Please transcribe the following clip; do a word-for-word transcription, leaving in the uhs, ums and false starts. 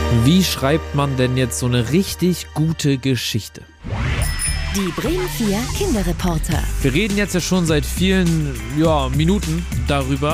Wie schreibt man denn jetzt so eine richtig gute Geschichte? Die Bremen vier Kinderreporter. Wir reden jetzt ja schon seit vielen ja, Minuten darüber.